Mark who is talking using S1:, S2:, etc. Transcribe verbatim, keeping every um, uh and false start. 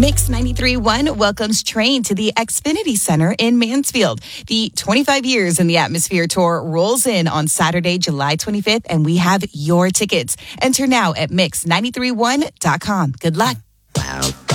S1: Mix ninety-three point one welcomes Train to the Xfinity Center in Mansfield. The twenty-five Years in the Atmosphere Tour rolls in on Saturday, July twenty-fifth, and we have your tickets. Enter now at mix nine three one dot com. Good luck.
S2: Wow.